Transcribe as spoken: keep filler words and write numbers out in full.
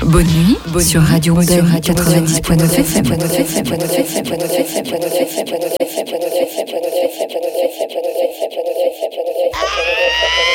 Bonne nuit sur Radio Ondem quatre-vingt-dix point neuf F M. Ah